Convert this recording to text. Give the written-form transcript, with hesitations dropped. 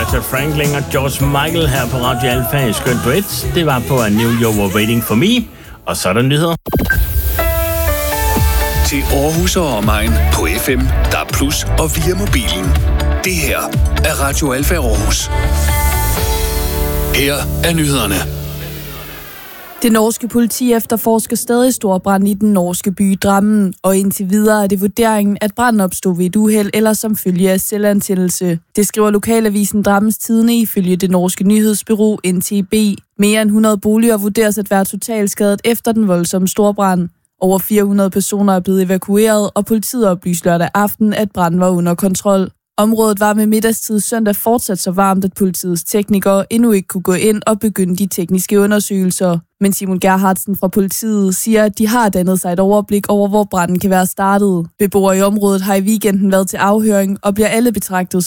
Aretha Franklin og George Michael her på Radio Alfa i Skønt Duet. Det var på I Knew You Were Waiting For Me. Og så er der nyheder. Til Aarhus og omegn på FM, DAB+ og via mobilen. Det her er Radio Alfa Aarhus. Her er nyhederne. Det norske politi efterforsker stadig stor brand i den norske by Drammen, og indtil videre er det vurderingen, at branden opstod ved et uheld eller som følge af selvantændelse. Det skriver lokalavisen Drammens Tidende ifølge det norske nyhedsbureau NTB. Mere end 100 boliger vurderes at være totalt skadet efter den voldsomme storbrand. Over 400 personer er blevet evakueret, og politiet oplyste lørdag aften, at branden var under kontrol. Området var med middagstid søndag fortsat så varmt, at politiets teknikere endnu ikke kunne gå ind og begynde de tekniske undersøgelser. Men Simon Gerhardsen fra politiet siger, at de har dannet sig et overblik over, hvor branden kan være startet. Beboere i området har i weekenden været til afhøring og bliver alle betragtet